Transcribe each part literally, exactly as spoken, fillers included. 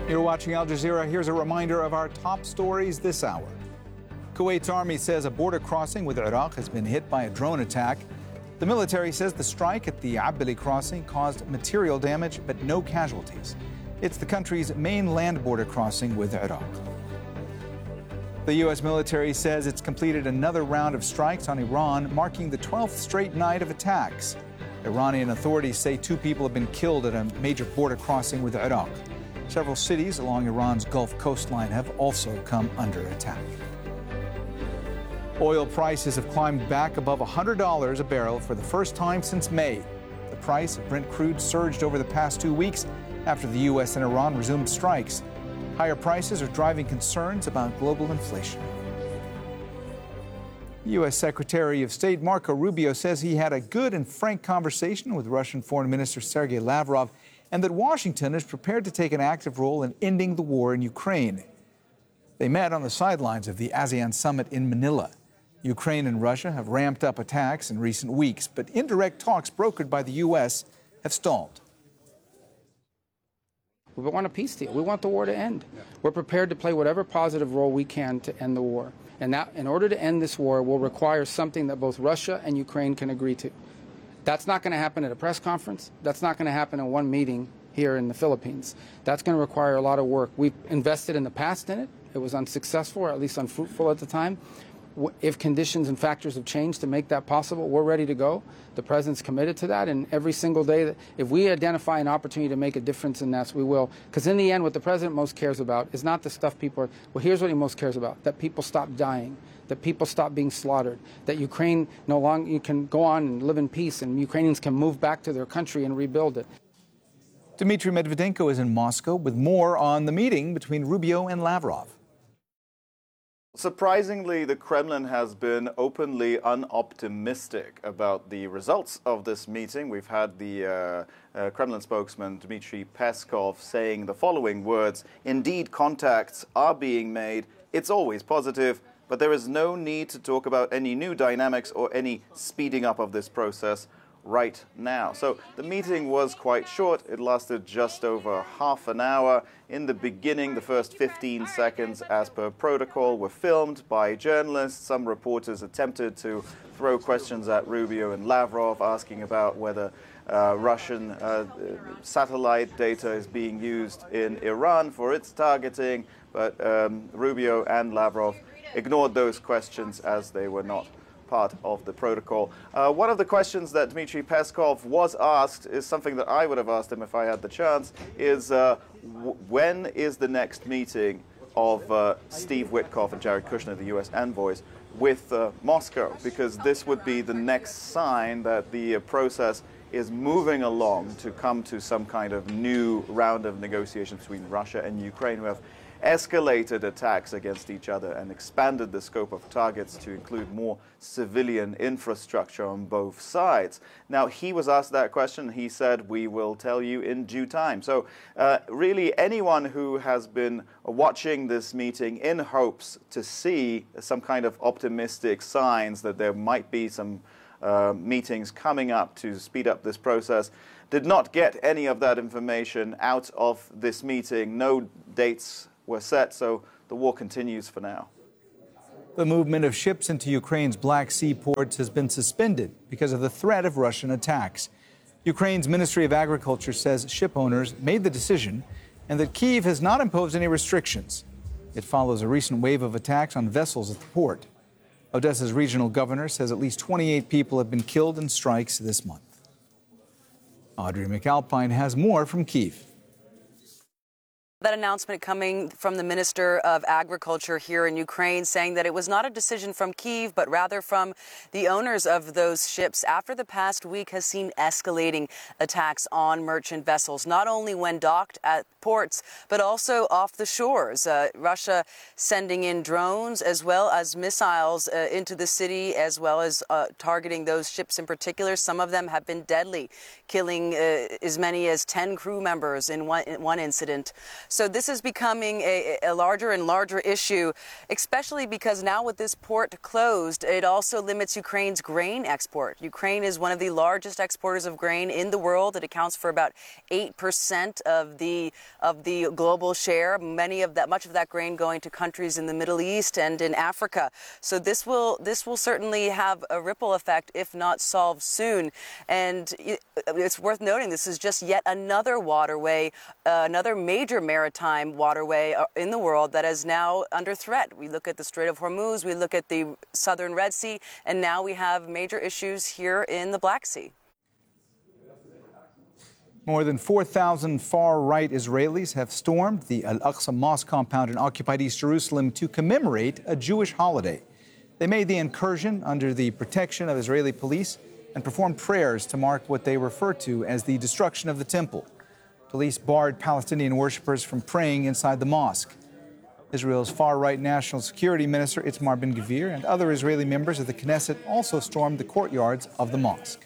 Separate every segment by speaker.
Speaker 1: You're watching Al Jazeera. Here's a reminder of our top stories this hour. Kuwait's army says a border crossing with Iraq has been hit by a drone attack. The military says the strike at the Abili crossing caused material damage but no casualties. It's the country's main land border crossing with Iraq. The U S military says it's completed another round of strikes on Iran, marking the twelfth straight night of attacks. Iranian authorities say two people have been killed at a major border crossing with Iraq. Several cities along Iran's Gulf coastline have also come under attack. Oil prices have climbed back above one hundred dollars a barrel for the first time since May. The price of Brent crude surged over the past two weeks after the U S and Iran resumed strikes. Higher prices are driving concerns about global inflation. U S Secretary of State Marco Rubio says he had a good and frank conversation with Russian Foreign Minister Sergei Lavrov and that Washington is prepared to take an active role in ending the war in Ukraine. They met on the sidelines of the ASEAN summit in Manila. Ukraine and Russia have ramped up attacks in recent weeks, but indirect talks brokered by the U S have stalled.
Speaker 2: We want a peace deal. We want the war to end. We're prepared to play whatever positive role we can to end the war. And that, in order to end this war, will require something that both Russia and Ukraine can agree to. That's not going to happen at a press conference. That's not going to happen in one meeting here in the Philippines. That's going to require a lot of work. We've invested in the past in it. It was unsuccessful, or at least unfruitful at the time. If conditions and factors have changed to make that possible, we're ready to go. The president's committed to that, and every single day, that if we identify an opportunity to make a difference in that, we will. Because in the end, what the president most cares about is not the stuff people are, well, here's what he most cares about, that people stop dying, that people stop being slaughtered, that Ukraine no longer, you can go on and live in peace, and Ukrainians can move back to their country and rebuild it.
Speaker 1: Dmitry Medvedenko is in Moscow with more on the meeting between Rubio and Lavrov.
Speaker 3: Surprisingly, the Kremlin has been openly unoptimistic about the results of this meeting. We've had the uh, uh, Kremlin spokesman Dmitry Peskov saying the following words: "Indeed, contacts are being made. It's always positive, but there is no need to talk about any new dynamics or any speeding up of this process right now." So the meeting was quite short. It lasted just over half an hour. In the beginning, the first fifteen seconds, as per protocol, were filmed by journalists. Some reporters attempted to throw questions at Rubio and Lavrov, asking about whether uh, Russian uh, satellite data is being used in Iran for its targeting. But um, Rubio and Lavrov ignored those questions as they were not part of the protocol. Uh, one of the questions that Dmitry Peskov was asked is something that I would have asked him if I had the chance, is uh, w when is the next meeting of uh, Steve Witkoff and Jared Kushner, the U S envoys, with uh, Moscow? Because this would be the next sign that the uh, process is moving along to come to some kind of new round of negotiations between Russia and Ukraine, who have escalated attacks against each other and expanded the scope of targets to include more civilian infrastructure on both sides. Now, he was asked that question. He said, "We will tell you in due time." So uh, really, anyone who has been watching this meeting in hopes to see some kind of optimistic signs that there might be some uh, meetings coming up to speed up this process did not get any of that information out of this meeting. No dates were set, so the war continues for now.
Speaker 1: The movement of ships into Ukraine's Black Sea ports has been suspended because of the threat of Russian attacks. Ukraine's Ministry of Agriculture says ship owners made the decision and that Kyiv has not imposed any restrictions. It follows a recent wave of attacks on vessels at the port. Odessa's regional governor says at least twenty-eight people have been killed in strikes this month. Audrey McAlpine has more from Kyiv.
Speaker 4: That announcement coming from the Minister of Agriculture here in Ukraine, saying that it was not a decision from Kyiv, but rather from the owners of those ships after the past week has seen escalating attacks on merchant vessels, not only when docked at ports, but also off the shores. Uh, Russia sending in drones as well as missiles uh, into the city, as well as uh, targeting those ships in particular. Some of them have been deadly, killing uh, as many as ten crew members in one, in one incident. So this is becoming a, a larger and larger issue, especially because now with this port closed, it also limits Ukraine's grain export. Ukraine is one of the largest exporters of grain in the world. It accounts for about eight percent of the of the global share. Many of that, much of that grain going to countries in the Middle East and in Africa. So this will this will certainly have a ripple effect if not solved soon. And it's worth noting this is just yet another waterway, uh, another major maritime waterway in the world that is now under threat. We look at the Strait of Hormuz, we look at the southern Red Sea, and now we have major issues here in the Black Sea.
Speaker 1: More than four thousand far-right Israelis have stormed the Al-Aqsa Mosque compound in occupied East Jerusalem to commemorate a Jewish holiday. They made the incursion under the protection of Israeli police and performed prayers to mark what they refer to as the destruction of the temple. Police barred Palestinian worshippers from praying inside the mosque. Israel's far-right National Security Minister Itamar Ben-Gvir and other Israeli members of the Knesset also stormed the courtyards of the mosque.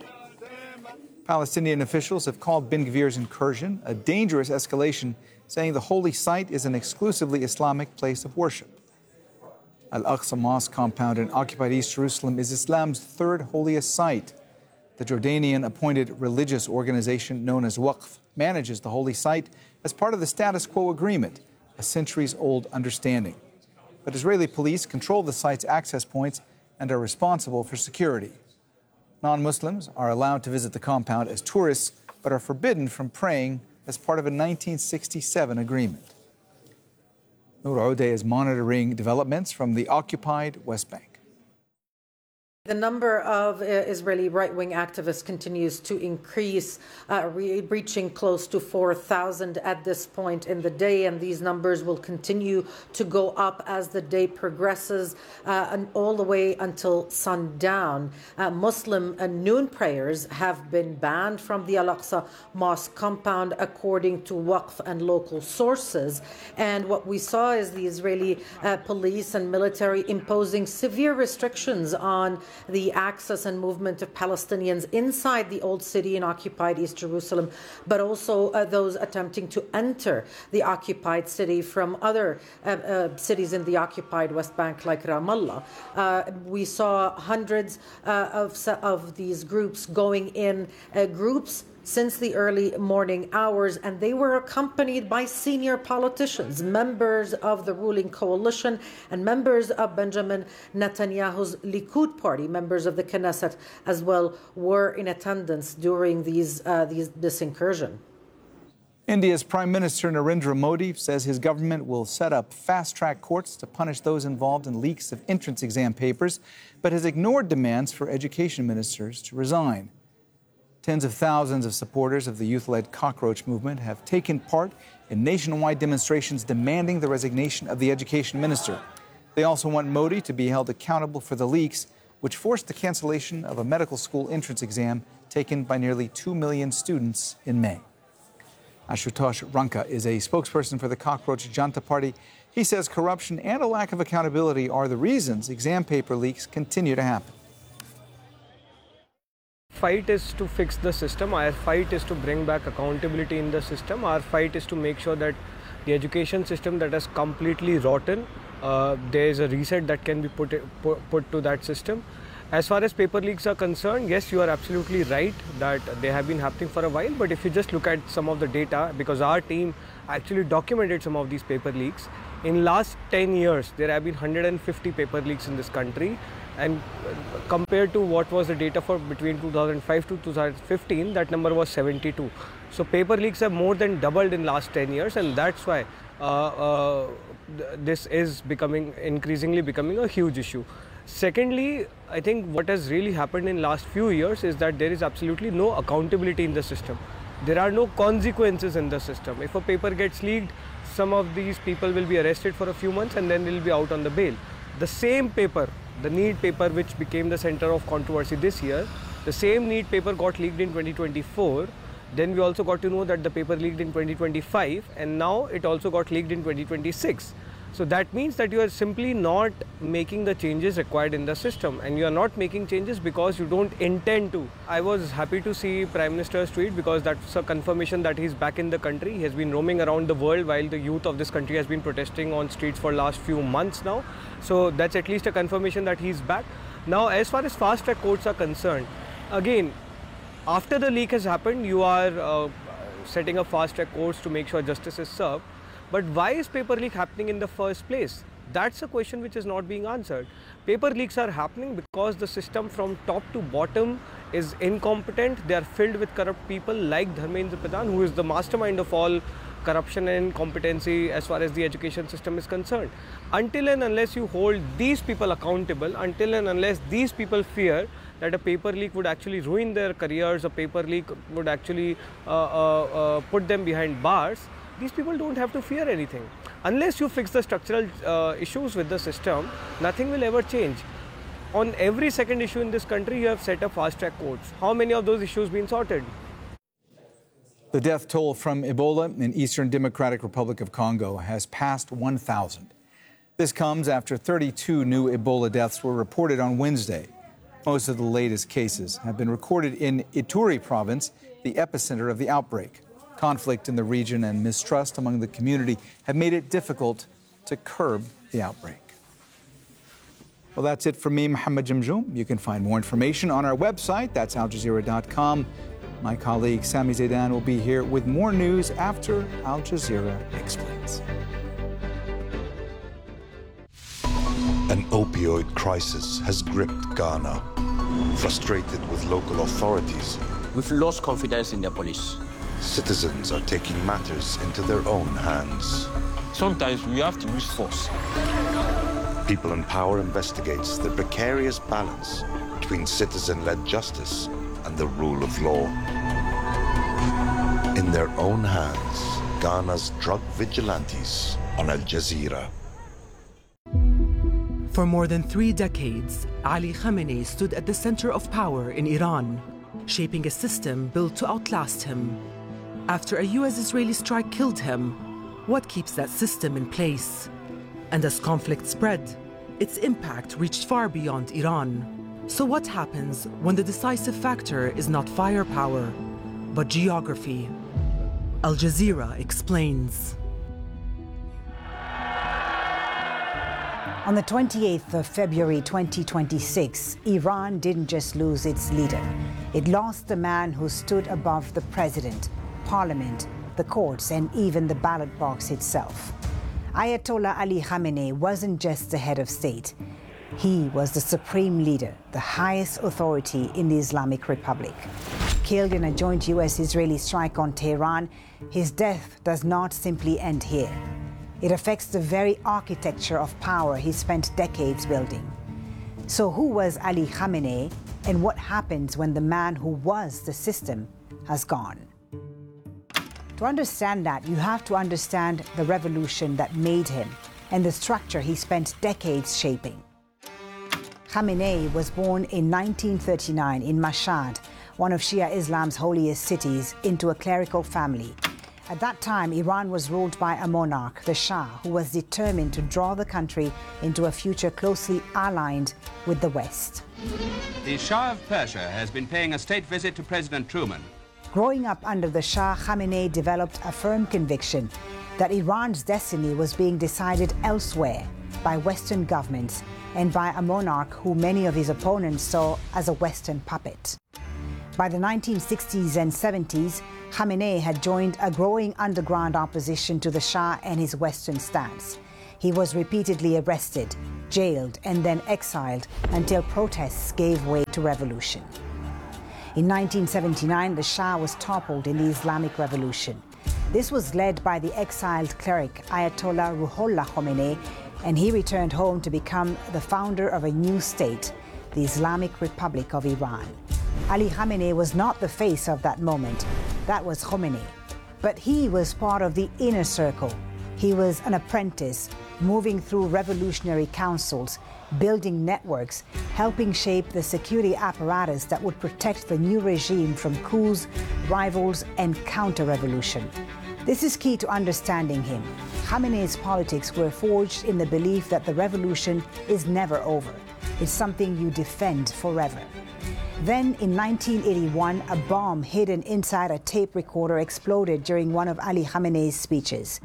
Speaker 1: Palestinian officials have called Ben-Gvir's incursion a dangerous escalation, saying the holy site is an exclusively Islamic place of worship. Al-Aqsa Mosque compound in occupied East Jerusalem is Islam's third holiest site. The Jordanian-appointed religious organization known as Waqf manages the holy site as part of the status quo agreement, a centuries-old understanding. But Israeli police control the site's access points and are responsible for security. Non-Muslims are allowed to visit the compound as tourists, but are forbidden from praying as part of a nineteen sixty-seven agreement. Noor Odeh is monitoring developments from the occupied West Bank.
Speaker 5: The number of uh, Israeli right-wing activists continues to increase, uh, re reaching close to four thousand at this point in the day, and these numbers will continue to go up as the day progresses, uh, and all the way until sundown. Uh, Muslim uh, noon prayers have been banned from the Al-Aqsa Mosque compound, according to Waqf and local sources. And what we saw is the Israeli uh, police and military imposing severe restrictions on the access and movement of Palestinians inside the old city in occupied East Jerusalem, but also uh, those attempting to enter the occupied city from other uh, uh, cities in the occupied West Bank, like Ramallah. Uh, we saw hundreds uh, of, of these groups going in uh, groups since the early morning hours, and they were accompanied by senior politicians, members of the ruling coalition, and members of Benjamin Netanyahu's Likud party. Members of the Knesset as well were in attendance during these, uh, these this incursion.
Speaker 1: India's Prime Minister Narendra Modi says his government will set up fast-track courts to punish those involved in leaks of entrance exam papers, but has ignored demands for education ministers to resign. Tens of thousands of supporters of the youth-led cockroach movement have taken part in nationwide demonstrations demanding the resignation of the education minister. They also want Modi to be held accountable for the leaks, which forced the cancellation of a medical school entrance exam taken by nearly two million students in May. Ashutosh Ranka is a spokesperson for the Cockroach Janta Party. He says corruption and a lack of accountability are the reasons exam paper leaks continue to happen.
Speaker 6: Fight is to fix the system. Our fight is to bring back accountability in the system. Our fight is to make sure that the education system that is completely rotten, uh, there is a reset that can be put, put put to that system. As far as paper leaks are concerned, yes, you are absolutely right that they have been happening for a while. But if you just look at some of the data, because our team actually documented some of these paper leaks, in last ten years there have been one hundred fifty paper leaks in this country. And compared to what was the data for between two thousand five to two thousand fifteen, that number was seventy-two. So paper leaks have more than doubled in last ten years, and that's why uh, uh, th this is becoming increasingly becoming a huge issue. Secondly, I think what has really happened in last few years is that there is absolutely no accountability in the system. There are no consequences in the system. If a paper gets leaked, some of these people will be arrested for a few months and then they'll be out on the bail. The same paper, the NEET paper, which became the center of controversy this year, the same NEET paper got leaked in twenty twenty-four. Then we also got to know that the paper leaked in twenty twenty-five, and now it also got leaked in twenty twenty-six. So that means that you are simply not making the changes required in the system, and you are not making changes because you don't intend to. I was happy to see Prime Minister's tweet because that's a confirmation that he's back in the country. He has been roaming around the world while the youth of this country has been protesting on streets for last few months now. So that's at least a confirmation that he's back. Now, as far as fast track courts are concerned, again, after the leak has happened, you are uh, setting up fast track courts to make sure justice is served. But why is paper leak happening in the first place? That's a question which is not being answered. Paper leaks are happening because the system from top to bottom is incompetent. They are filled with corrupt people like Dharmendra Pradhan, who is the mastermind of all corruption and incompetency as far as the education system is concerned. Until and unless you hold these people accountable, until and unless these people fear that a paper leak would actually ruin their careers, a paper leak would actually uh, uh, uh, put them behind bars, these people don't have to fear anything. Unless you fix the structural uh, issues with the system, nothing will ever change. On every second issue in this country, you have set up fast-track courts. How many of those issues been sorted?
Speaker 1: The death toll from Ebola in Eastern Democratic Republic of Congo has passed one thousand. This comes after thirty-two new Ebola deaths were reported on Wednesday. Most of the latest cases have been recorded in Ituri province, the epicenter of the outbreak. Conflict in the region and mistrust among the community have made it difficult to curb the outbreak. Well, that's it from me, Mohammed Jamjoom. You can find more information on our website. That's al jazeera dot com. My colleague Sami Zaidan will be here with more news after Al Jazeera Explains.
Speaker 7: An opioid crisis has gripped Ghana. Frustrated with local authorities,
Speaker 8: we've lost confidence in the police.
Speaker 7: Citizens are taking matters into their own hands.
Speaker 8: Sometimes we have to use force.
Speaker 7: People in Power investigates the precarious balance between citizen-led justice and the rule of law. In their own hands, Ghana's drug vigilantes on Al Jazeera.
Speaker 9: For more than three decades, Ali Khamenei stood at the center of power in Iran, shaping a system built to outlast him. After a U S-Israeli strike killed him, what keeps that system in place? And as conflict spread, its impact reached far beyond Iran. So what happens when the decisive factor is not firepower, but geography? Al Jazeera explains.
Speaker 10: On the twenty-eighth of February twenty twenty-six, Iran didn't just lose its leader. It lost the man who stood above the president, parliament, the courts, and even the ballot box itself. Ayatollah Ali Khamenei wasn't just the head of state. He was the supreme leader, the highest authority in the Islamic Republic. Killed in a joint U S-Israeli strike on Tehran, his death does not simply end here. It affects the very architecture of power he spent decades building. So who was Ali Khamenei, and what happens when the man who was the system has gone? To understand that, you have to understand the revolution that made him and the structure he spent decades shaping. Khamenei was born in nineteen thirty-nine in Mashhad, one of Shia Islam's holiest cities, into a clerical family. At that time, Iran was ruled by a monarch, the Shah, who was determined to draw the country into a future closely aligned with the West.
Speaker 11: The Shah of Persia has been paying a state visit to President Truman.
Speaker 10: Growing up under the Shah, Khamenei developed a firm conviction that Iran's destiny was being decided elsewhere by Western governments and by a monarch who many of his opponents saw as a Western puppet. By the nineteen sixties and seventies, Khamenei had joined a growing underground opposition to the Shah and his Western stance. He was repeatedly arrested, jailed, and then exiled until protests gave way to revolution. In nineteen seventy-nine, the Shah was toppled in the Islamic Revolution. This was led by the exiled cleric Ayatollah Ruhollah Khomeini, and he returned home to become the founder of a new state, the Islamic Republic of Iran. Ali Khamenei was not the face of that moment. That was Khomeini. But he was part of the inner circle. He was an apprentice, moving through revolutionary councils, building networks, helping shape the security apparatus that would protect the new regime from coups, rivals, and counter-revolution. This is key to understanding him. Khamenei's politics were forged in the belief that the revolution is never over. It's something you defend forever. Then, in nineteen eighty-one, a bomb hidden inside a tape recorder exploded during one of Ali Khamenei's speeches.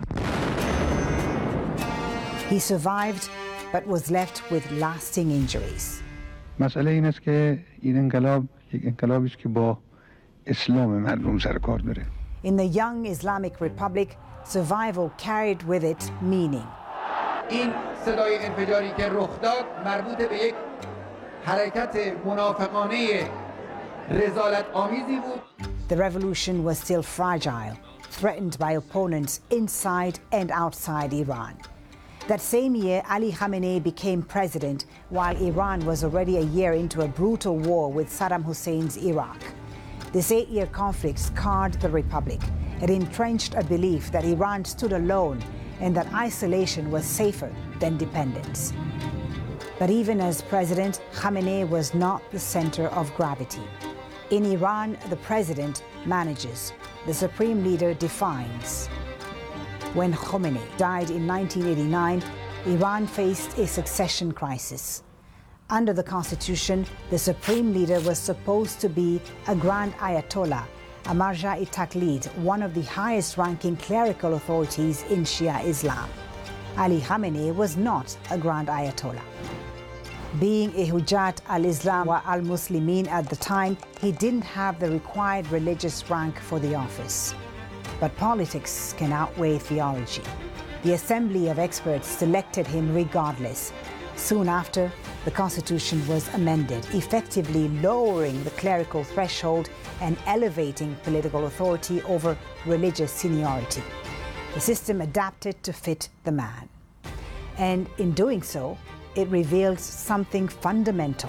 Speaker 10: He survived, but was left with lasting injuries.
Speaker 12: مسئله این است که این انقلاب یک انقلابی است که با اسلام مردم سر کار داره.
Speaker 10: In the young Islamic Republic, survival carried with it meaning.
Speaker 13: این صدای انفجاری که رخ داد مربوط به یک حرکت منافقانه رذالت آمیزی بود.
Speaker 10: The revolution was still fragile, threatened by opponents inside and outside Iran. That same year, Ali Khamenei became president, while Iran was already a year into a brutal war with Saddam Hussein's Iraq. This eight-year conflict scarred the republic. It entrenched a belief that Iran stood alone and that isolation was safer than dependence. But even as president, Khamenei was not the center of gravity. In Iran, the president manages, the supreme leader defines. When Khomeini died in nineteen eighty-nine, Iran faced a succession crisis. Under the constitution, the supreme leader was supposed to be a grand ayatollah, a marja-e taqlid, one of the highest-ranking clerical authorities in Shia Islam. Ali Khamenei was not a grand ayatollah. Being a Hujjat al-Islam wa al-Muslimin at the time, he didn't have the required religious rank for the office. But politics can outweigh theology. The Assembly of Experts selected him regardless. Soon after, the Constitution was amended, effectively lowering the clerical threshold and elevating political authority over religious seniority. The system adapted to fit the man. And in doing so, it revealed something fundamental.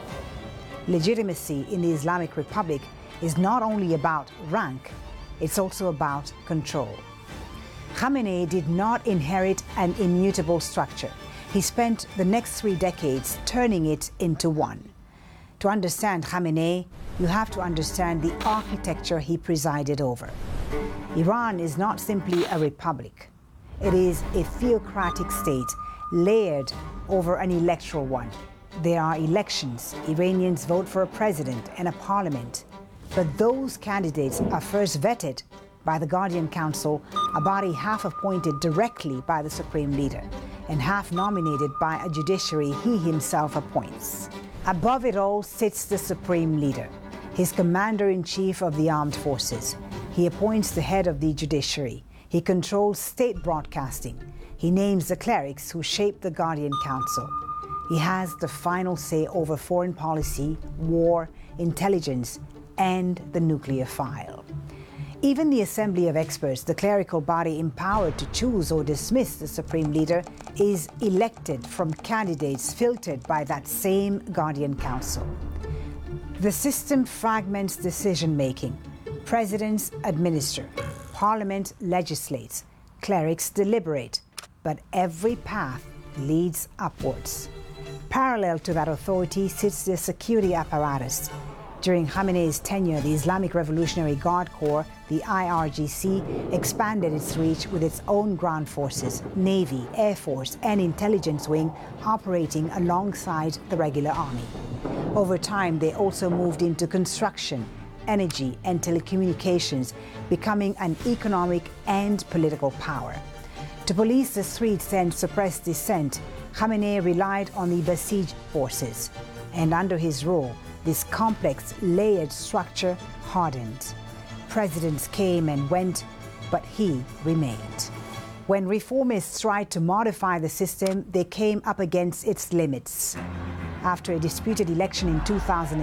Speaker 10: Legitimacy in the Islamic Republic is not only about rank, it's also about control. Khamenei did not inherit an immutable structure. He spent the next three decades turning it into one. To understand Khamenei, you have to understand the architecture he presided over. Iran is not simply a republic. It is a theocratic state layered over an electoral one. There are elections. Iranians vote for a president and a parliament. But those candidates are first vetted by the Guardian Council, a body half appointed directly by the supreme leader and half nominated by a judiciary he himself appoints. Above it all sits the supreme leader, his commander-in-chief of the armed forces. He appoints the head of the judiciary. He controls state broadcasting. He names the clerics who shape the Guardian Council. He has the final say over foreign policy, war, intelligence, and the nuclear file. Even the Assembly of Experts, the clerical body empowered to choose or dismiss the supreme leader, is elected from candidates filtered by that same Guardian Council. The system fragments decision-making. Presidents administer, parliament legislates, clerics deliberate, but every path leads upwards. Parallel to that authority sits the security apparatus. During Khamenei's tenure, the Islamic Revolutionary Guard Corps, the I R G C, expanded its reach with its own ground forces, Navy, Air Force, and intelligence wing operating alongside the regular army. Over time, they also moved into construction, energy, and telecommunications, becoming an economic and political power. To police the streets and suppress dissent, Khamenei relied on the Basij forces, and under his rule, this complex, layered structure hardened. Presidents came and went, but he remained. When reformists tried to modify the system, they came up against its limits. After a disputed election in two thousand